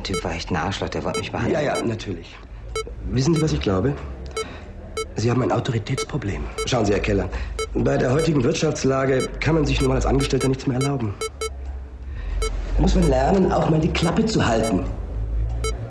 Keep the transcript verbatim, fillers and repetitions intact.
Typ war echt ein Arschloch, der wollte mich behandeln. Ja, ja, natürlich. Wissen Sie, was ich glaube? Sie haben ein Autoritätsproblem. Schauen Sie, Herr Keller, bei der heutigen Wirtschaftslage kann man sich nun mal als Angestellter nichts mehr erlauben. Da muss man lernen, auch mal die Klappe zu halten.